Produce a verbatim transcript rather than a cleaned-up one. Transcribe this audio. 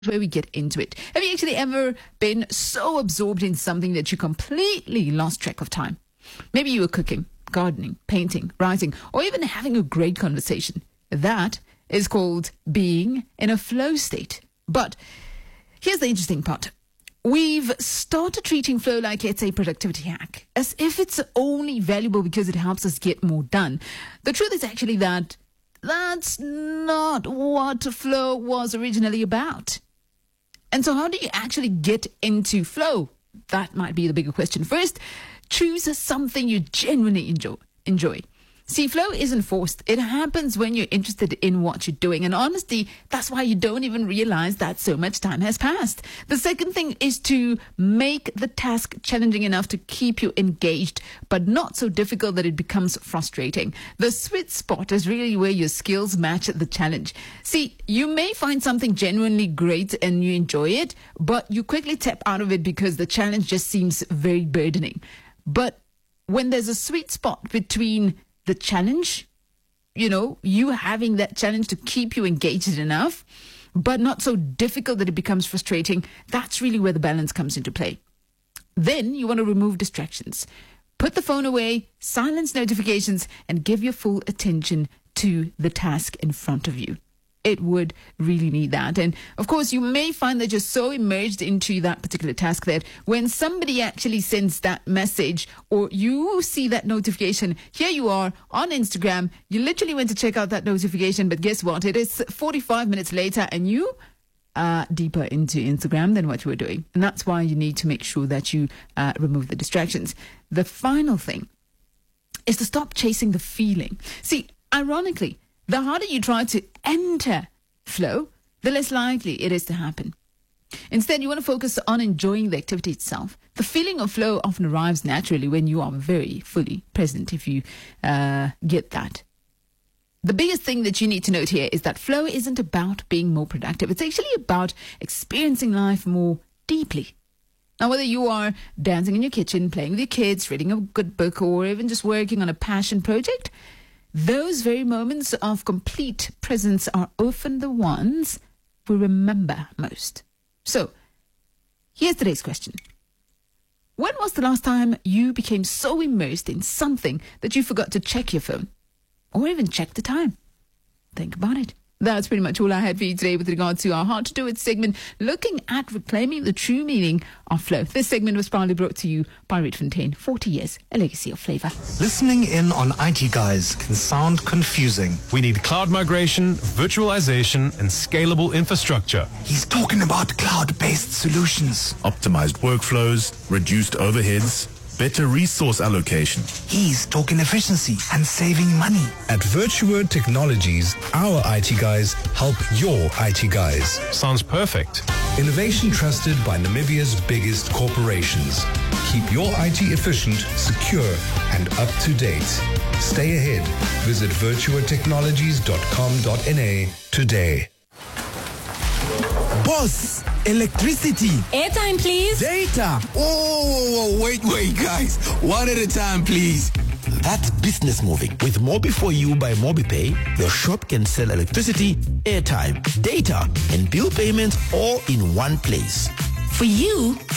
where we get into it. Have you actually ever been so absorbed in something that you completely lost track of time? Maybe you were cooking, gardening, painting, writing, or even having a great conversation. That is called being in a flow state. But here's the interesting part. We've started treating flow like it's a productivity hack, as if it's only valuable because it helps us get more done. The truth is actually that that's not what flow was originally about. And so how do you actually get into flow? That might be the bigger question. First, choose something you genuinely enjoy. enjoy. See, flow isn't forced. It happens when you're interested in what you're doing. And honestly, that's why you don't even realize that so much time has passed. The second thing is to make the task challenging enough to keep you engaged, but not so difficult that it becomes frustrating. The sweet spot is really where your skills match the challenge. See, you may find something genuinely great and you enjoy it, but you quickly tap out of it because the challenge just seems very burdening. But when there's a sweet spot between the challenge, you know, you having that challenge to keep you engaged enough, but not so difficult that it becomes frustrating, that's really where the balance comes into play. Then you want to remove distractions. Put the phone away, silence notifications, and give your full attention to the task in front of you. It would really need that. And of course, you may find that you're so immersed into that particular task that when somebody actually sends that message or you see that notification, here you are on Instagram, you literally went to check out that notification, but guess what? It is forty-five minutes later and you are deeper into Instagram than what you were doing. And that's why you need to make sure that you uh, remove the distractions. The final thing is to stop chasing the feeling. See, ironically, the harder you try to enter flow, the less likely it is to happen. Instead, you want to focus on enjoying the activity itself. The feeling of flow often arrives naturally when you are very fully present, if you uh, get that. The biggest thing that you need to note here is that flow isn't about being more productive. It's actually about experiencing life more deeply. Now, whether you are dancing in your kitchen, playing with your kids, reading a good book, or even just working on a passion project, those very moments of complete presence are often the ones we remember most. So, here's today's question. When was the last time you became so immersed in something that you forgot to check your phone? Or even check the time? Think about it. That's pretty much all I had for you today with regard to our How to Do It segment, looking at reclaiming the true meaning of flow. This segment was proudly brought to you by Red Fontaine. forty years, a legacy of flavor. Listening in on I T Guys can sound confusing. We need cloud migration, virtualization, and scalable infrastructure. He's talking about cloud-based solutions. Optimized workflows, reduced overheads, better resource allocation. He's talking efficiency and saving money. At Virtua Technologies, our I T guys help your I T guys. Sounds perfect. Innovation trusted by Namibia's biggest corporations. Keep your I T efficient, secure, and up to date. Stay ahead. Visit virtua technologies dot com dot n a today. Boss, electricity. Airtime, please. Data. Oh, wait, wait, guys. One at a time, please. That's business moving. With Mobi for You by MobiPay, your shop can sell electricity, airtime, data, and bill payments all in one place. For you,